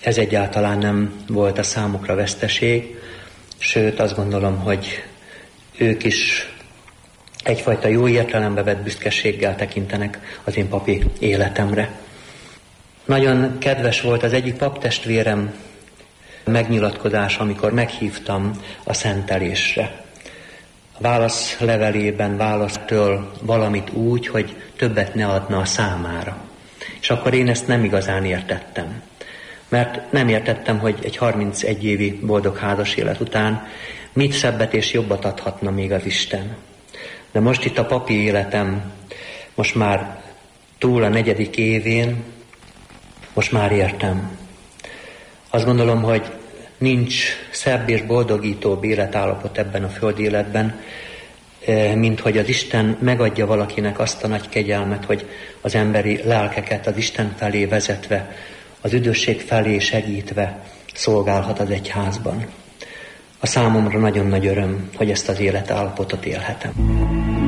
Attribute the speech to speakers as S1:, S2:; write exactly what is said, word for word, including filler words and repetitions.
S1: ez egyáltalán nem volt a számukra veszteség, sőt azt gondolom, hogy ők is egyfajta jó értelembe vett büszkeséggel tekintenek az én papi életemre. Nagyon kedves volt az egyik paptestvérem megnyilatkozása, amikor meghívtam a szentelésre. A válasz levelében választől valamit úgy, hogy többet ne adna a számára. És akkor én ezt nem igazán értettem. Mert nem értettem, hogy egy harmincegy évi boldog házas élet után mit szebbet és jobbat adhatna még az Isten. De most itt a papi életem, most már túl a negyedik évén, most már értem. Azt gondolom, hogy nincs szebb és boldogítóbb életállapot ebben a földi életben, mint hogy az Isten megadja valakinek azt a nagy kegyelmet, hogy az emberi lelkeket az Isten felé vezetve, az üdvösség felé segítve szolgálhat az egyházban. A számomra nagyon nagy öröm, hogy ezt az életállapotot élhetem.